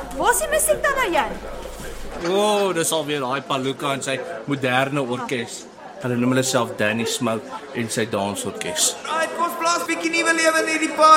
Waar is die musiek dan nou jy? Dis alweer daai Palooka en sy moderne orkes. Hulle noem hulle self Danny Smoke en sy dansorkes. Kom ons plaas bietjie nuwe lewe in hierdie party.